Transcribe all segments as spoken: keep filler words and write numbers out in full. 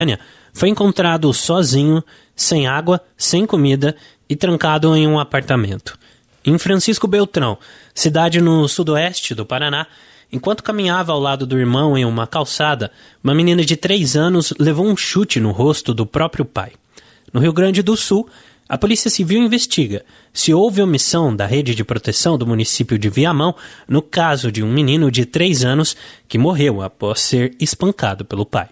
foi encontrado sozinho, sem água, sem comida e trancado em um apartamento. Em Francisco Beltrão, cidade no sudoeste do Paraná, enquanto caminhava ao lado do irmão em uma calçada, uma menina de três anos levou um chute no rosto do próprio pai. No Rio Grande do Sul, a Polícia Civil investiga se houve omissão da rede de proteção do município de Viamão no caso de um menino de três anos que morreu após ser espancado pelo pai.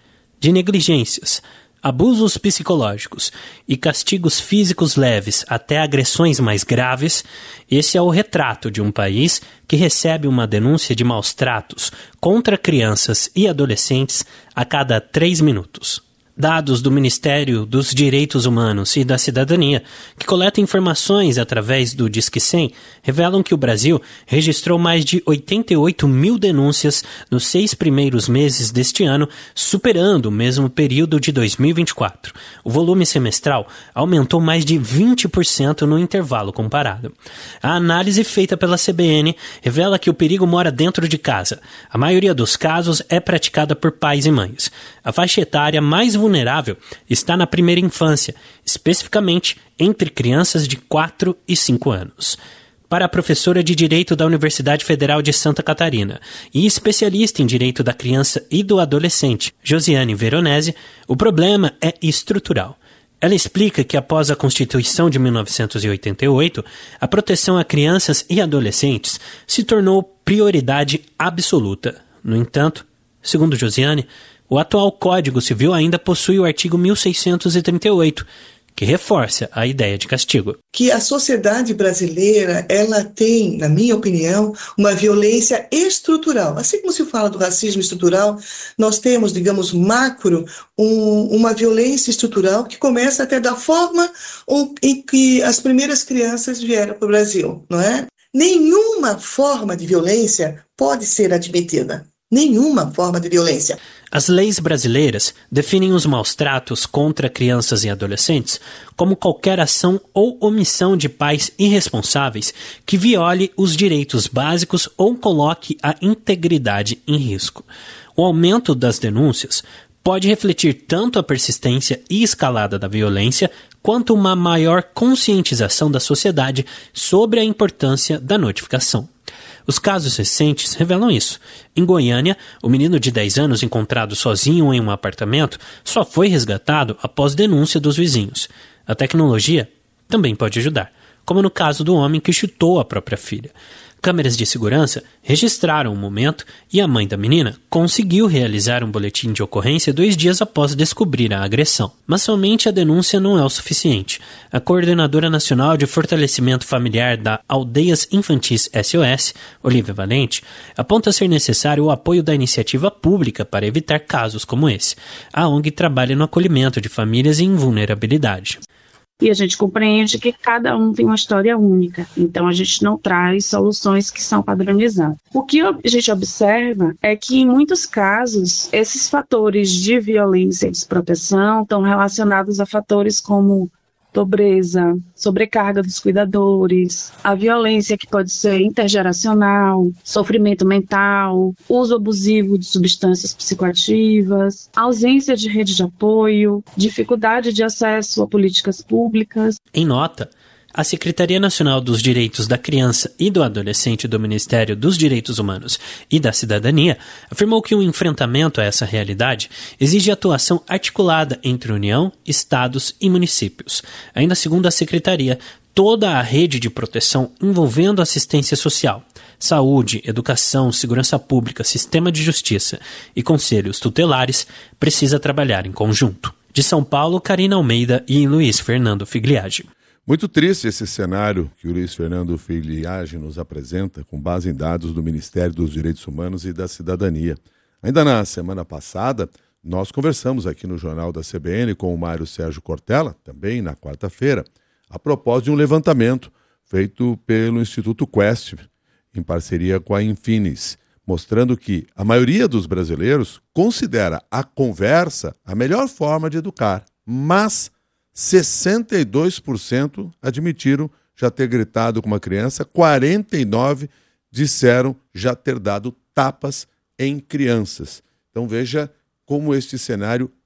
De negligências, abusos psicológicos e castigos físicos leves até agressões mais graves, esse é o retrato de um país que recebe uma denúncia de maus-tratos contra crianças e adolescentes a cada três minutos. Dados do Ministério dos Direitos Humanos e da Cidadania, que coletam informações através do Disque cem, revelam que o Brasil registrou mais de oitenta e oito mil denúncias nos seis primeiros meses deste ano, superando o mesmo período de dois mil e vinte e quatro. O volume semestral aumentou mais de vinte por cento no intervalo comparado. A análise feita pela C B N revela que o perigo mora dentro de casa. A maioria dos casos é praticada por pais e mães. A faixa etária mais vulnerável está na primeira infância, especificamente entre crianças de quatro e cinco anos. Para a professora de Direito da Universidade Federal de Santa Catarina e especialista em Direito da Criança e do Adolescente, Josiane Veronese, o problema é estrutural. Ela explica que após a Constituição de mil novecentos e oitenta e oito, a proteção a crianças e adolescentes se tornou prioridade absoluta. No entanto, segundo Josiane, o atual Código Civil ainda possui o artigo mil seiscentos e trinta e oito, que reforça a ideia de castigo. Que a sociedade brasileira, ela tem, na minha opinião, uma violência estrutural. Assim como se fala do racismo estrutural, nós temos, digamos, macro, um, uma violência estrutural que começa até da forma um, em que as primeiras crianças vieram para o Brasil, não é? Nenhuma forma de violência pode ser admitida. Nenhuma forma de violência. As leis brasileiras definem os maus-tratos contra crianças e adolescentes como qualquer ação ou omissão de pais irresponsáveis que viole os direitos básicos ou coloque a integridade em risco. O aumento das denúncias pode refletir tanto a persistência e escalada da violência quanto uma maior conscientização da sociedade sobre a importância da notificação. Os casos recentes revelam isso. Em Goiânia, o menino de dez anos encontrado sozinho em um apartamento só foi resgatado após denúncia dos vizinhos. A tecnologia também pode ajudar, como no caso do homem que chutou a própria filha. Câmeras de segurança registraram o momento e a mãe da menina conseguiu realizar um boletim de ocorrência dois dias após descobrir a agressão. Mas somente a denúncia não é o suficiente. A coordenadora nacional de fortalecimento familiar da Aldeias Infantis S O S, Olivia Valente, aponta ser necessário o apoio da iniciativa pública para evitar casos como esse. A O N G trabalha no acolhimento de famílias em vulnerabilidade. E a gente compreende que cada um tem uma história única. Então, a gente não traz soluções que são padronizadas. O que a gente observa é que, em muitos casos, esses fatores de violência e desproteção estão relacionados a fatores como pobreza, sobrecarga dos cuidadores, a violência que pode ser intergeracional, sofrimento mental, uso abusivo de substâncias psicoativas, ausência de rede de apoio, dificuldade de acesso a políticas públicas. Em nota, a Secretaria Nacional dos Direitos da Criança e do Adolescente do Ministério dos Direitos Humanos e da Cidadania afirmou que o enfrentamento a essa realidade exige atuação articulada entre União, Estados e municípios. Ainda segundo a Secretaria, toda a rede de proteção envolvendo assistência social, saúde, educação, segurança pública, sistema de justiça e conselhos tutelares precisa trabalhar em conjunto. De São Paulo, Karina Almeida e Luiz Fernando Figliage. Muito triste esse cenário que o Luiz Fernando Figliage nos apresenta, com base em dados do Ministério dos Direitos Humanos e da Cidadania. Ainda na semana passada, nós conversamos aqui no Jornal da C B N com o Mário Sérgio Cortella, também na quarta-feira, a propósito de um levantamento feito pelo Instituto Quest, em parceria com a Infinis, mostrando que a maioria dos brasileiros considera a conversa a melhor forma de educar, mas sessenta e dois por cento admitiram já ter gritado com uma criança, quarenta e nove por cento disseram já ter dado tapas em crianças. Então veja como este cenário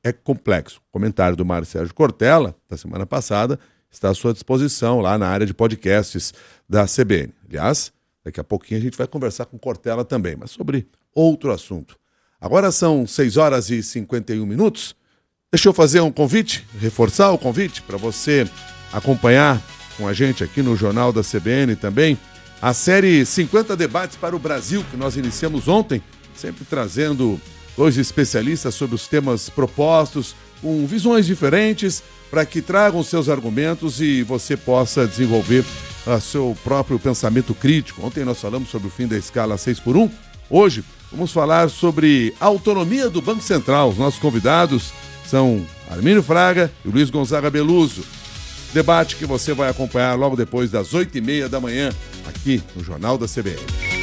é complexo. O comentário do Mário Sérgio Cortella, da semana passada, está à sua disposição lá na área de podcasts da C B N. Aliás, daqui a pouquinho a gente vai conversar com Cortella também, mas sobre outro assunto. Agora são seis horas e cinquenta e um minutos. Deixa eu fazer um convite, reforçar o convite para você acompanhar com a gente aqui no Jornal da C B N também a série cinquenta Debates para o Brasil, que nós iniciamos ontem, sempre trazendo dois especialistas sobre os temas propostos, com visões diferentes, para que tragam seus argumentos e você possa desenvolver o seu próprio pensamento crítico. Ontem nós falamos sobre o fim da escala seis por um. Hoje vamos falar sobre a autonomia do Banco Central. Os nossos convidados são Armínio Fraga e Luiz Gonzaga Beluso. Debate que você vai acompanhar logo depois das oito e meia da manhã, aqui no Jornal da C B N.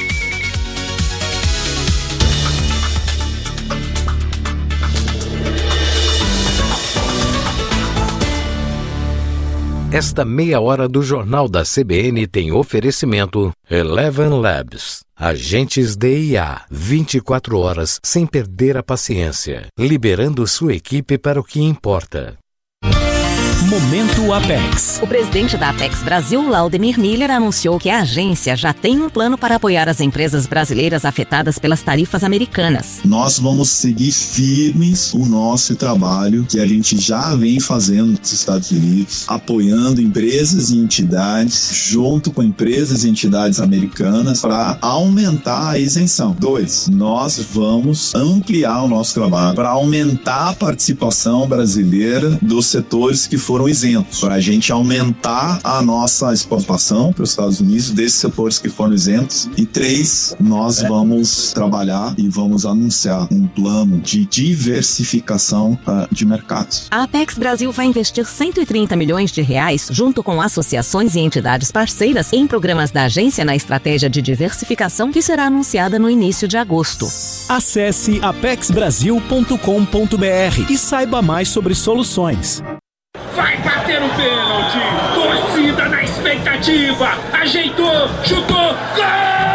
Esta meia hora do Jornal da C B N tem oferecimento Eleven Labs. Agentes de I A, vinte e quatro horas sem perder a paciência, liberando sua equipe para o que importa. Momento Apex. O presidente da Apex Brasil, Laudemir Miller, anunciou que a agência já tem um plano para apoiar as empresas brasileiras afetadas pelas tarifas americanas. Nós vamos seguir firmes o nosso trabalho que a gente já vem fazendo nos Estados Unidos, apoiando empresas e entidades, junto com empresas e entidades americanas, para aumentar a isenção. Dois, nós vamos ampliar o nosso trabalho para aumentar a participação brasileira dos setores que foram isentos, para a gente aumentar a nossa exportação para os Estados Unidos desses setores que foram isentos. E três, nós vamos trabalhar e vamos anunciar um plano de diversificação uh, de mercados. A Apex Brasil vai investir cento e trinta milhões de reais, junto com associações e entidades parceiras, em programas da agência na estratégia de diversificação que será anunciada no início de agosto. Acesse apex brasil ponto com ponto b r e saiba mais sobre soluções. Vai bater o pênalti! Torcida na expectativa! Ajeitou! Chutou! Gol!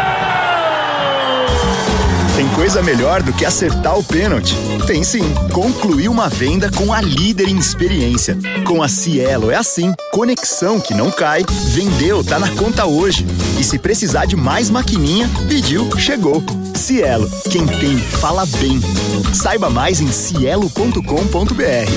Tem coisa melhor do que acertar o pênalti? Tem sim! Concluir uma venda com a líder em experiência. Com a Cielo é assim: conexão que não cai, vendeu, tá na conta hoje. E se precisar de mais maquininha, pediu, chegou. Cielo, quem tem, fala bem. Saiba mais em cielo ponto com ponto b r.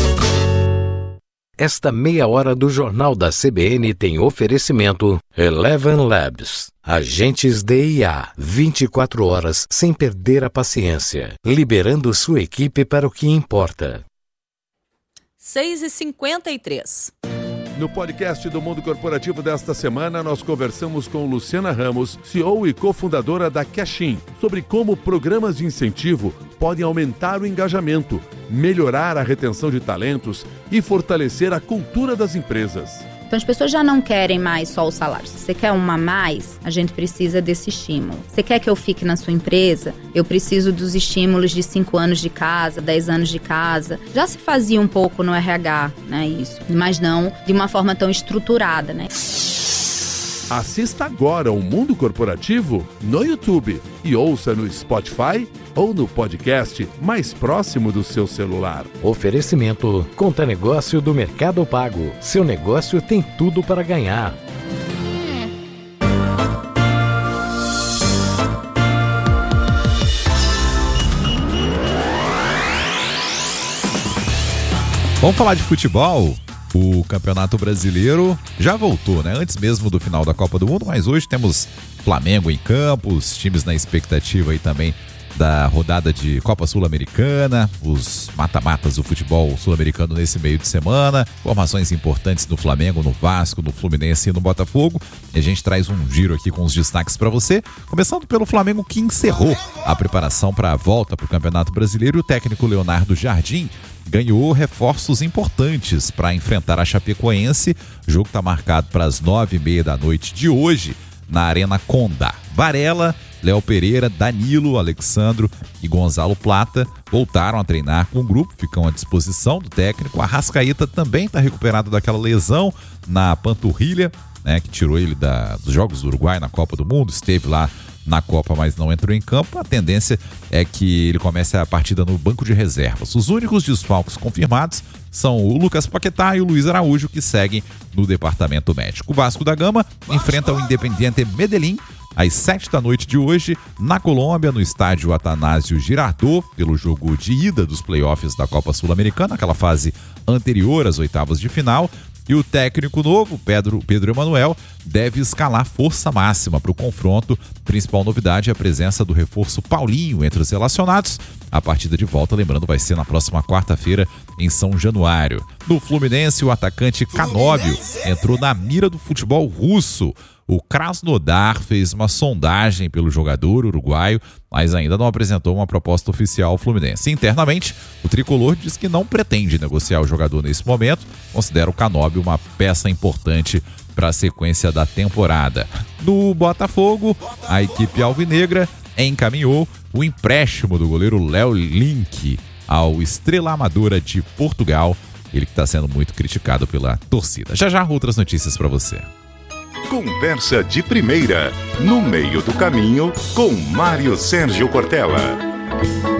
Esta meia hora do Jornal da C B N tem oferecimento Eleven Labs. Agentes de I A, vinte e quatro horas sem perder a paciência, liberando sua equipe para o que importa. seis e cinquenta e três. No podcast do Mundo Corporativo desta semana, nós conversamos com Luciana Ramos, C E O e cofundadora da Cashin, sobre como programas de incentivo podem aumentar o engajamento, melhorar a retenção de talentos e fortalecer a cultura das empresas. Então as pessoas já não querem mais só o salário. Se você quer uma a mais, a gente precisa desse estímulo. Você quer que eu fique na sua empresa? Eu preciso dos estímulos de cinco anos de casa, dez anos de casa. Já se fazia um pouco no R H, né, isso. Mas não de uma forma tão estruturada, né? Assista agora o Mundo Corporativo no YouTube e ouça no Spotify ou no podcast mais próximo do seu celular. Oferecimento Conta Negócio do Mercado Pago. Seu negócio tem tudo para ganhar. Vamos falar de futebol? O Campeonato Brasileiro já voltou, né? Antes mesmo do final da Copa do Mundo, mas hoje temos Flamengo em campo, os times na expectativa aí também da rodada de Copa Sul-Americana, os mata-matas do futebol sul-americano nesse meio de semana, formações importantes no Flamengo, no Vasco, no Fluminense e no Botafogo. E a gente traz um giro aqui com os destaques para você, começando pelo Flamengo, que encerrou a preparação para a volta para o Campeonato Brasileiro. E o técnico Leonardo Jardim ganhou reforços importantes para enfrentar a Chapecoense. O jogo está marcado para as nove e meia da noite de hoje na Arena Condá. Varela, Léo Pereira, Danilo, Alexandro e Gonzalo Plata voltaram a treinar com o grupo, ficam à disposição do técnico. A Arrascaeta também está recuperado daquela lesão na panturrilha, né, que tirou ele da, dos Jogos do Uruguai na Copa do Mundo, esteve lá na Copa, mas não entrou em campo. A tendência é que ele comece a partida no banco de reservas. Os únicos desfalques confirmados são o Lucas Paquetá e o Luiz Araújo, que seguem no departamento médico. O Vasco da Gama enfrenta o Independiente Medellín às sete da noite de hoje, na Colômbia, no estádio Atanásio Girardot, pelo jogo de ida dos playoffs da Copa Sul-Americana, aquela fase anterior às oitavas de final. E o técnico novo, Pedro, Pedro Emanuel, deve escalar força máxima para o confronto. Principal novidade é a presença do reforço Paulinho entre os relacionados. A partida de volta, lembrando, vai ser na próxima quarta-feira em São Januário. No Fluminense, o atacante Canóbio entrou na mira do futebol russo. O Krasnodar fez uma sondagem pelo jogador uruguaio, mas ainda não apresentou uma proposta oficial ao Fluminense. Internamente, o tricolor diz que não pretende negociar o jogador nesse momento, considera o Canóbio uma peça importante para a sequência da temporada. No Botafogo, a equipe alvinegra encaminhou o empréstimo do goleiro Léo Link ao Estrela Amadora de Portugal, ele que está sendo muito criticado pela torcida. Já já outras notícias para você. Conversa de primeira, no meio do caminho, com Mário Sérgio Cortella.